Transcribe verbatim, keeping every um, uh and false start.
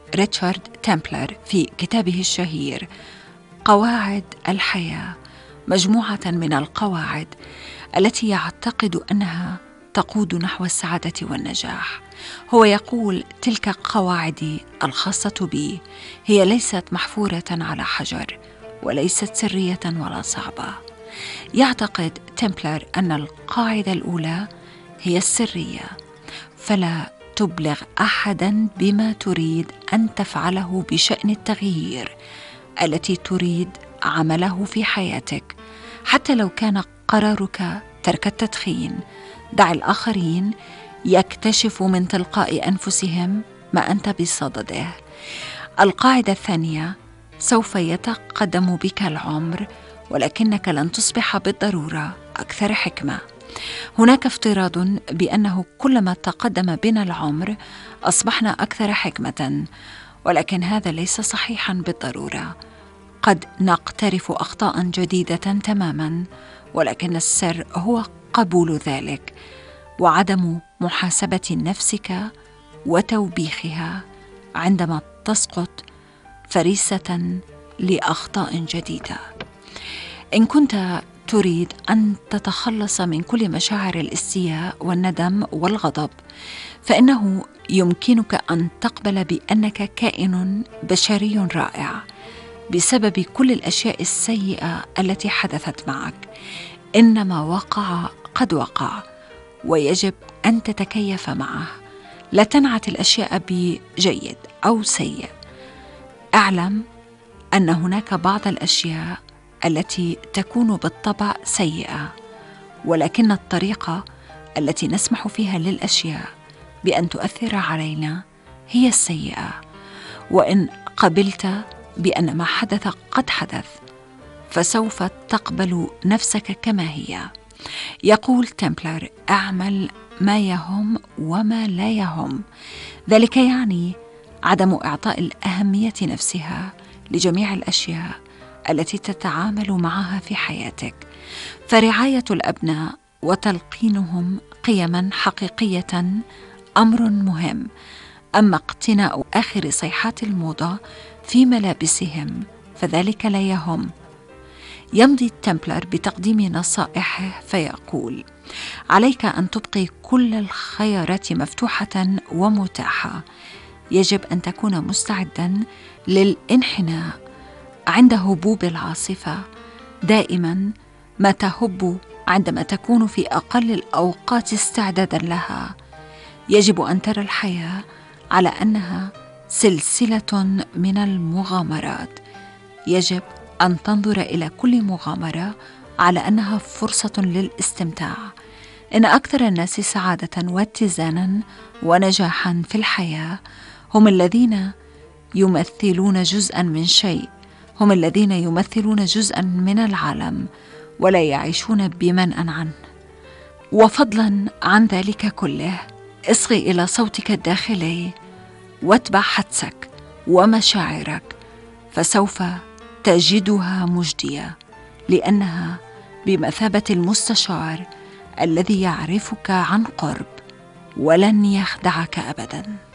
ريتشارد تمبلر في كتابه الشهير قواعد الحياة، مجموعة من القواعد التي يعتقد أنها تقود نحو السعادة والنجاح. هو يقول: تلك قواعدي الخاصة بي هي ليست محفورة على حجر، وليست سرية ولا صعبة. يعتقد تمبلر أن القاعدة الأولى هي السرية، فلا تبلغ أحدا بما تريد أن تفعله بشأن التغيير التي تريد عمله في حياتك، حتى لو كان قرارك ترك التدخين. دع الآخرين يكتشفوا من تلقاء أنفسهم ما أنت بصدده. القاعدة الثانية: سوف يتقدم بك العمر، ولكنك لن تصبح بالضرورة أكثر حكمة. هناك افتراض بأنه كلما تقدم بنا العمر أصبحنا أكثر حكمة، ولكن هذا ليس صحيحا بالضرورة. قد نقترف أخطاء جديدة تماما، ولكن السر هو قبول ذلك وعدم محاسبة نفسك وتوبيخها عندما تسقط فريسة لأخطاء جديدة. إن كنت تريد أن تتخلص من كل مشاعر الاستياء والندم والغضب، فإنه يمكنك أن تقبل بأنك كائن بشري رائع بسبب كل الأشياء السيئة التي حدثت معك. إنما وقع قد وقع، ويجب أن تتكيف معه. لا تنعت الأشياء بجيد أو سيء. أعلم أن هناك بعض الأشياء التي تكون بالطبع سيئة، ولكن الطريقة التي نسمح فيها للأشياء بأن تؤثر علينا هي السيئة. وإن قبلت بأن ما حدث قد حدث، فسوف تقبل نفسك كما هي. يقول تمبلر: اعمل ما يهم وما لا يهم. ذلك يعني عدم إعطاء الأهمية نفسها لجميع الأشياء التي تتعامل معها في حياتك. فرعاية الأبناء وتلقينهم قيما حقيقية أمر مهم، أما اقتناء آخر صيحات الموضة في ملابسهم فذلك لا يهم. يمضي تمبلر بتقديم نصائحه فيقول: عليك أن تبقي كل الخيارات مفتوحة ومتاحة. يجب أن تكون مستعدا للانحناء عند هبوب العاصفة. دائما ما تهب عندما تكون في أقل الأوقات استعدادا لها. يجب أن ترى الحياة على أنها سلسلة من المغامرات. يجب أن تنظر إلى كل مغامرة على أنها فرصة للاستمتاع. إن أكثر الناس سعادة واتزانا ونجاحا في الحياة هم الذين يمثلون جزءا من شيء، هم الذين يمثلون جزءا من العالم ولا يعيشون بمنأى عنه. وفضلا عن ذلك كله، اصغي إلى صوتك الداخلي واتبع حدسك ومشاعرك، فسوف تجدها مجدية، لأنها بمثابة المستشار الذي يعرفك عن قرب ولن يخدعك أبدا.